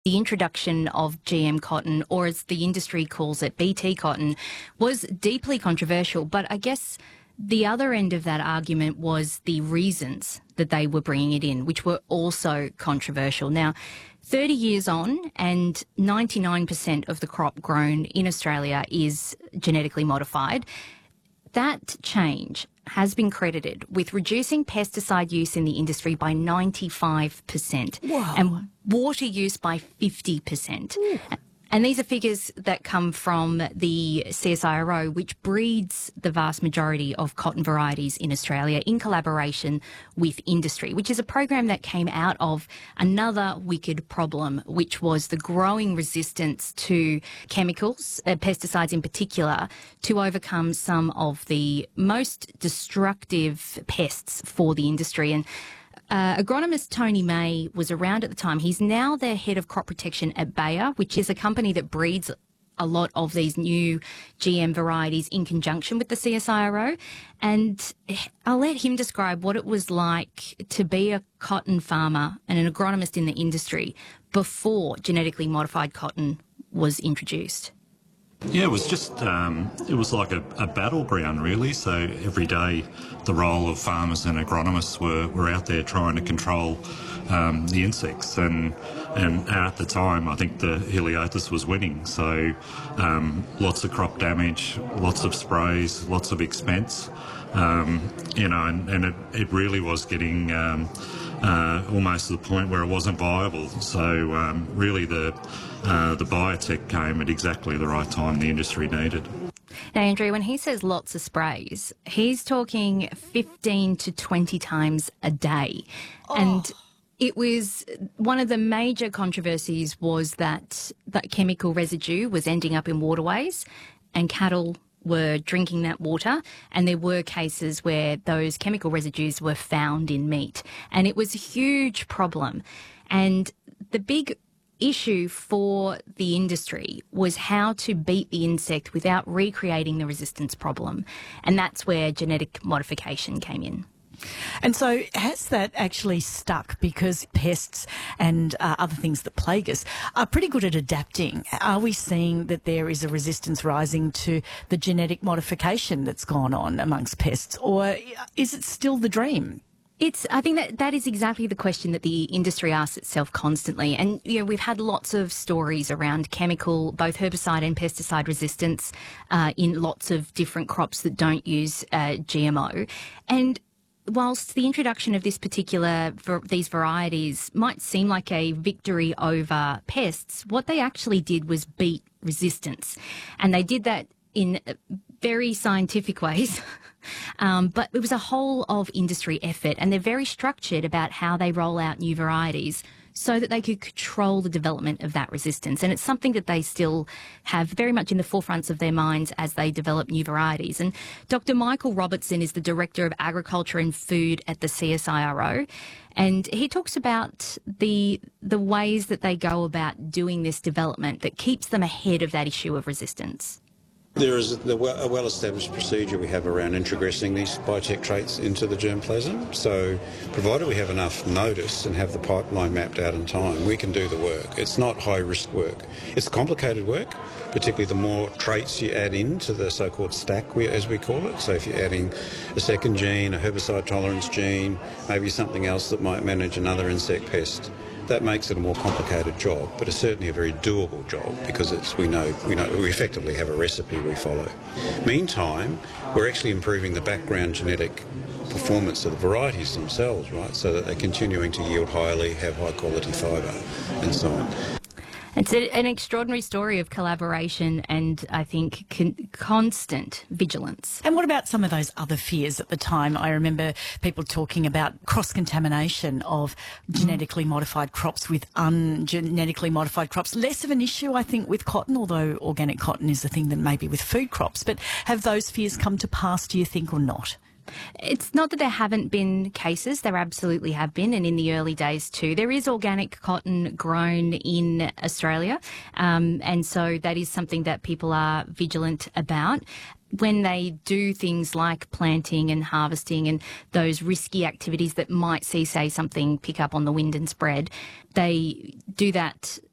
The introduction of GM cotton, or as the industry calls it, BT cotton, was deeply controversial. But I guess the other end of that argument was the reasons that they were bringing it in, which were also controversial. Now, 30 years on, and 99% of the crop grown in Australia is genetically modified. That change has been credited with reducing pesticide use in the industry by 95%. Wow. And water use by 50%. Ooh. And these are figures that come from the CSIRO, which breeds the vast majority of cotton varieties in Australia in collaboration with industry, which is a program that came out of another wicked problem, which was the growing resistance to chemicals, pesticides in particular, to overcome some of the most destructive pests for the industry. And agronomist Tony May was around at the time. He's now the head of crop protection at Bayer, which is a company that breeds a lot of these new GM varieties in conjunction with the CSIRO. And I'll let him describe what it was like to be a cotton farmer and an agronomist in the industry before genetically modified cotton was introduced. Yeah, it was just, it was like a battleground really. So every day the role of farmers and agronomists were out there trying to control the insects. And at the time, I think the Heliothis was winning. So lots of crop damage, lots of sprays, lots of expense. And it really was getting almost to the point where it wasn't viable. So really the biotech came at exactly the right time the industry needed. Now, Andrea, when he says lots of sprays, he's talking 15 to 20 times a day. Oh. And it was one of the major controversies was that chemical residue was ending up in waterways and cattle were drinking that water, and there were cases where those chemical residues were found in meat. And it was a huge problem. And the big issue for the industry was how to beat the insect without recreating the resistance problem. And that's where genetic modification came in. And so has that actually stuck? Because pests and other things that plague us are pretty good at adapting. Are we seeing that there is a resistance rising to the genetic modification that's gone on amongst pests, or is it still the dream? I think that is exactly the question that the industry asks itself constantly. And, we've had lots of stories around chemical, both herbicide and pesticide resistance in lots of different crops that don't use GMO. And whilst the introduction of these varieties might seem like a victory over pests, what they actually did was beat resistance. And they did that in very scientific ways. But it was a whole of industry effort, and they're very structured about how they roll out new varieties so that they could control the development of that resistance. And it's something that they still have very much in the forefronts of their minds as they develop new varieties. And Dr. Michael Robertson is the Director of Agriculture and Food at the CSIRO, and he talks about the ways that they go about doing this development that keeps them ahead of that issue of resistance. There is a well-established procedure we have around introgressing these biotech traits into the germplasm. So provided we have enough notice and have the pipeline mapped out in time, we can do the work. It's not high-risk work. It's complicated work, particularly the more traits you add into the so-called stack, as we call it. So if you're adding a second gene, a herbicide tolerance gene, maybe something else that might manage another insect pest, that makes it a more complicated job, but it's certainly a very doable job because we effectively have a recipe we follow. Meantime, we're actually improving the background genetic performance of the varieties themselves, right, so that they're continuing to yield highly, have high quality fibre and so on. It's an extraordinary story of collaboration and, I think, constant vigilance. And what about some of those other fears at the time? I remember people talking about cross-contamination of genetically modified crops with ungenetically modified crops. Less of an issue, I think, with cotton, although organic cotton is the thing that maybe with food crops. But have those fears come to pass, do you think, or not? It's not that there haven't been cases. There absolutely have been, and in the early days too. There is organic cotton grown in Australia, and so that is something that people are vigilant about. When they do things like planting and harvesting and those risky activities that might see, say, something pick up on the wind and spread, they do that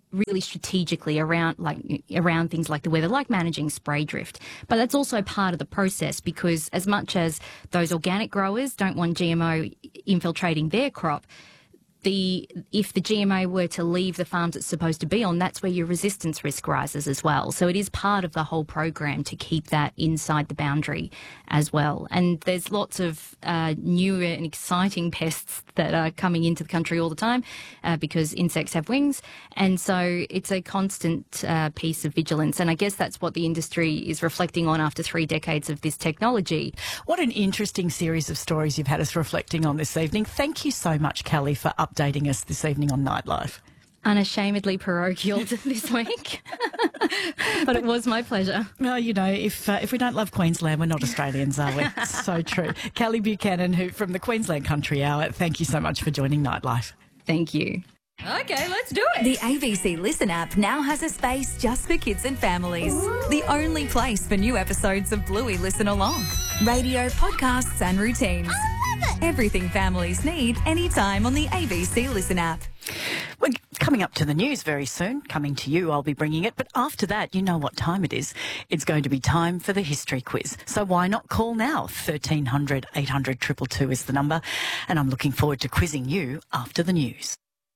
really strategically around things like the weather, like managing spray drift. But that's also part of the process, because as much as those organic growers don't want GMO infiltrating their crop, if the GMO were to leave the farms it's supposed to be on, that's where your resistance risk rises as well. So it is part of the whole program to keep that inside the boundary as well. And there's lots of new and exciting pests that are coming into the country all the time because insects have wings. And so it's a constant piece of vigilance. And I guess that's what the industry is reflecting on after 3 decades of this technology. What an interesting series of stories you've had us reflecting on this evening. Thank you so much, Callie, for updating us this evening on Nightlife. Unashamedly parochial this week, but it was my pleasure. Well, you know, if we don't love Queensland, we're not Australians, are we? So true. Callie Buchanan, from the Queensland Country Hour, thank you so much for joining Nightlife. Thank you. Okay, let's do it. The ABC Listen app now has a space just for kids and families. The only place for new episodes of Bluey Listen Along. Radio, podcasts and routines. I love it. Everything families need anytime on the ABC Listen app. We're coming up to the news very soon. Coming to you, I'll be bringing it. But after that, you know what time it is. It's going to be time for the history quiz. So why not call now? 1300 800 222 is the number. And I'm looking forward to quizzing you after the news.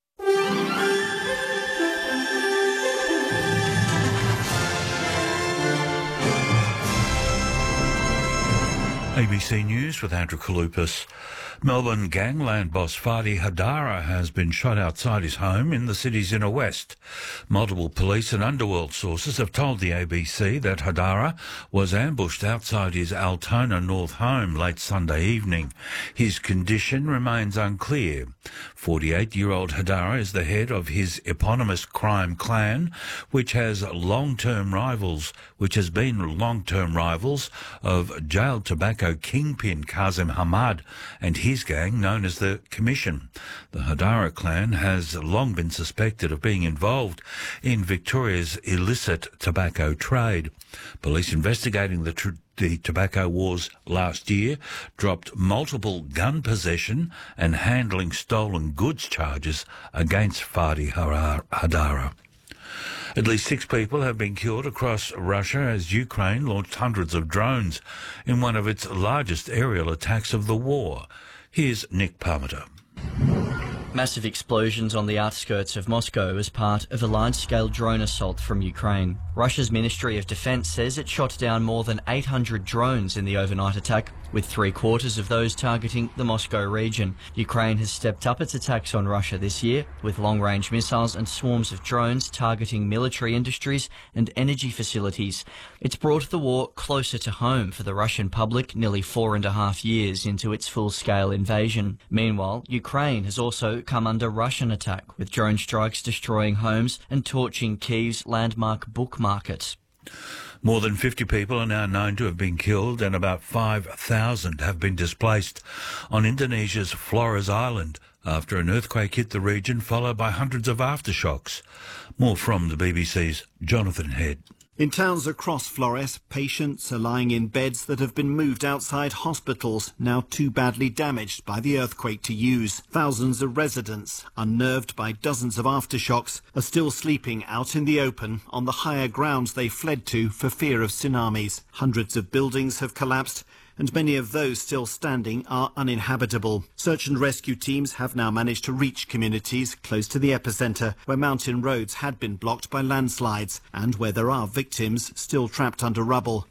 ABC News with Andrew Kalupas. Melbourne gangland boss Fadi Hadara has been shot outside his home in the city's inner west. Multiple police and underworld sources have told the ABC that Hadara was ambushed outside his Altona North home late Sunday evening. His condition remains unclear. 48-year-old Hadara is the head of his eponymous crime clan, which has been long-term rivals of jailed tobacco kingpin Kazim Hamad and his gang known as the Commission. The Hadara clan has long been suspected of being involved in Victoria's illicit tobacco trade. Police investigating the tobacco wars last year dropped multiple gun possession and handling stolen goods charges against Fadi Hadara. At least 6 people have been killed across Russia as Ukraine launched hundreds of drones in one of its largest aerial attacks of the war. Here's Nick Parmenter. Massive explosions on the outskirts of Moscow as part of a large-scale drone assault from Ukraine. Russia's Ministry of Defense says it shot down more than 800 drones in the overnight attack, with 3/4 of those targeting the Moscow region. Ukraine has stepped up its attacks on Russia this year, with long-range missiles and swarms of drones targeting military industries and energy facilities. It's brought the war closer to home for the Russian public nearly 4.5 years into its full-scale invasion. Meanwhile, Ukraine has also come under Russian attack, with drone strikes destroying homes and torching Kyiv's landmark book market. More than 50 people are now known to have been killed and about 5,000 have been displaced on Indonesia's Flores Island after an earthquake hit the region, followed by hundreds of aftershocks. More from the BBC's Jonathan Head. In towns across Flores, patients are lying in beds that have been moved outside hospitals, now too badly damaged by the earthquake to use. Thousands of residents, unnerved by dozens of aftershocks, are still sleeping out in the open on the higher grounds they fled to for fear of tsunamis. Hundreds of buildings have collapsed, and many of those still standing are uninhabitable. Search and rescue teams have now managed to reach communities close to the epicentre, where mountain roads had been blocked by landslides and where there are victims still trapped under rubble.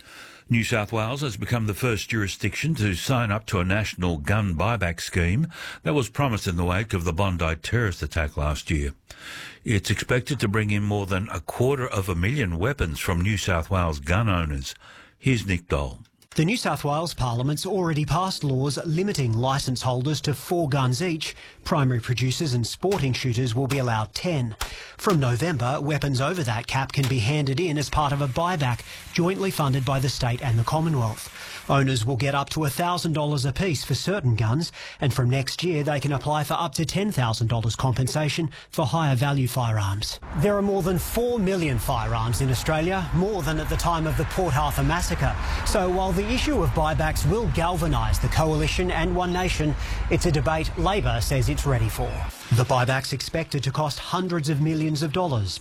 New South Wales has become the first jurisdiction to sign up to a national gun buyback scheme that was promised in the wake of the Bondi terrorist attack last year. It's expected to bring in more than 250,000 weapons from New South Wales gun owners. Here's Nick Dole. The New South Wales Parliament's already passed laws limiting licence holders to 4 guns each. Primary producers and sporting shooters will be allowed 10. From November, weapons over that cap can be handed in as part of a buyback jointly funded by the state and the Commonwealth. Owners will get up to $1,000 apiece for certain guns, and from next year they can apply for up to $10,000 compensation for higher value firearms. There are more than 4 million firearms in Australia, more than at the time of the Port Arthur massacre. So while the the issue of buybacks will galvanise the Coalition and One Nation, it's a debate Labor says it's ready for. The buybacks expected to cost hundreds of millions of dollars.